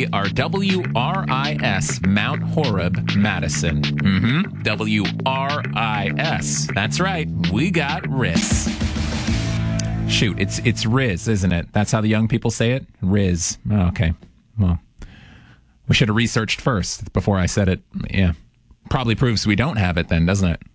We are WRIS, Mount Horeb, Madison. WRIS. That's right. We got RIS. Shoot, it's Riz, isn't it? That's how the young people say it? Riz. Oh, okay. Well, we should have researched first before I said it. Yeah. Probably proves we don't have it then, doesn't it?